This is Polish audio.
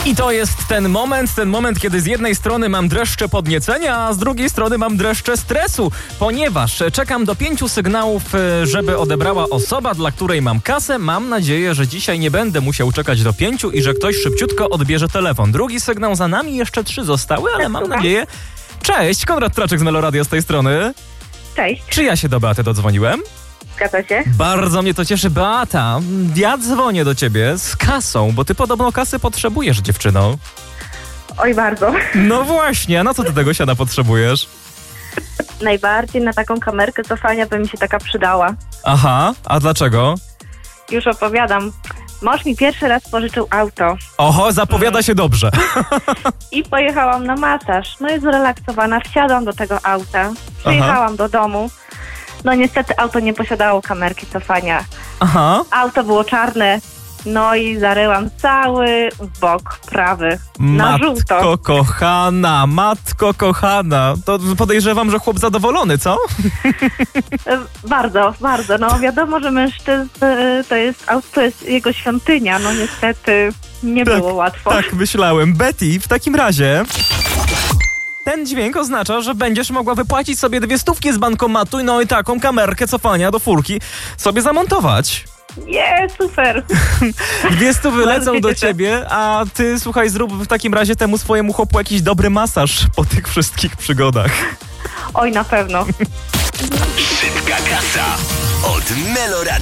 I to jest ten moment, kiedy z jednej strony mam dreszcze podniecenia, a z drugiej strony mam dreszcze stresu, ponieważ czekam do 5 sygnałów, żeby odebrała osoba, dla której mam kasę. Mam nadzieję, że dzisiaj nie będę musiał czekać do 5 i że ktoś szybciutko odbierze telefon. Drugi sygnał za nami, jeszcze 3 zostały, ale mam nadzieję... Cześć, Konrad Traczek z Meloradia z tej strony. Cześć. Czy ja się do Beaty dodzwoniłem? Zgadza się. Bardzo mnie to cieszy. Beata, ja dzwonię do ciebie z kasą, bo ty podobno kasy potrzebujesz, dziewczyno. Oj, bardzo. No właśnie, a na co ty tego siana potrzebujesz? Najbardziej na taką kamerkę cofania by mi się taka przydała. Aha, a dlaczego? Już opowiadam. Mąż mi pierwszy raz pożyczył auto Oho, zapowiada się dobrze. i pojechałam na masaż. No i zrelaksowana, wsiadłam do tego auta. Przyjechałam do domu. No niestety auto nie posiadało kamerki cofania. Aha. Auto było czarne. No i zaryłam cały bok prawy na żółto. Matko kochana. To podejrzewam, że chłop zadowolony, co? Bardzo, bardzo. No wiadomo, że mężczyzn to jest jego świątynia. No niestety nie było łatwo. Tak, myślałem. Betty, w takim razie... Ten dźwięk oznacza, że będziesz mogła wypłacić sobie 200 z bankomatu no i taką kamerkę cofania do furki sobie zamontować. Nie, super. 200 lecą do ciebie, a ty, słuchaj, zrób w takim razie temu swojemu chłopu jakiś dobry masaż po tych wszystkich przygodach. Oj, na pewno. Szybka kasa od Meloradia.